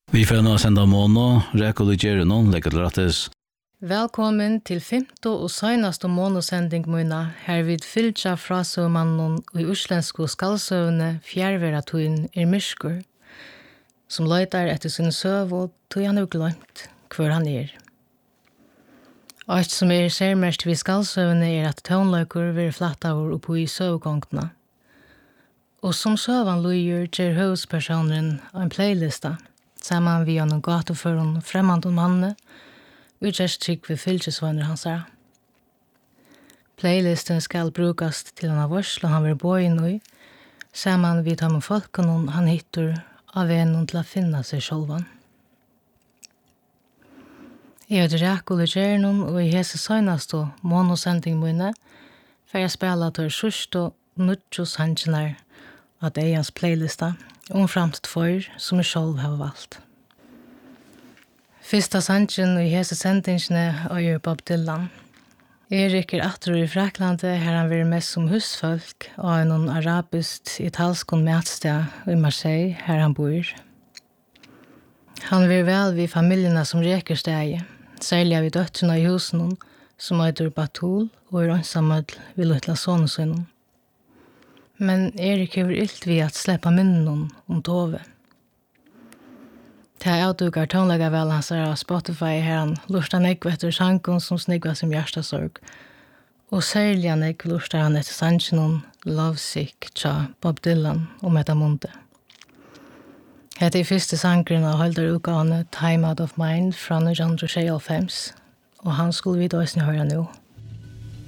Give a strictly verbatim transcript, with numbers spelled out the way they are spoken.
Vi får nå sende måned, reker du gjøre noen, legger til rettes. Velkommen til femte og seneste månedsending mine, her vid fylgja frasøvmannen og i uslenske skallsøvne fjærveratøyen er myrskur, som løyter etter sin søv og tog han jo glemt hvor han er. Alt som er særmest ved skallsøvne er at tøvnløyker vil flatt av oppe i søvgångene. Og som søvan løyer gjør høvdspersonen en playlista, sammen vi har noen gater for en fremmande manne, utgjørst trygg ved fylkesvanner hans her. Playlisten skal brukast til en av varsla han vil bo inn i, sammen vi tar med folkene han hittar av en til å finne seg sjølvan. Jeg heter Rekul i Gjernon, og i hese søgnast og monosending mine, for jeg spela til sørst og nødjus hanskjener av eians playlista, omframt tvær som jeg sjølv har valgt. Fyrsta sangen i hese sendingsene er Bob Dylan. Erik er atter i Fraklande, her han vil mest som husfolk, og er noen arabisk italsk matsted i Marseille, her han bor. Han vil vel vid familjene som reker steg, særlig av døtterne i husen, som heter Batul, og er ansammet ved luttla sonesønnen. Men Erik har illt vid at släppa minnen om Tove. Det er avdukar tonlaga vel hans er av Spotify her han lustar nekv etter sangen som snigva som hjertasorg. Og særlig han nekv lustar han etter sangen om Lovesick tja Bob Dylan og Metamonte. Hette er første sangren av holdar utgavene Time Out of Mind fra nitton sjettiofem, og han skulle vi da også høre nå.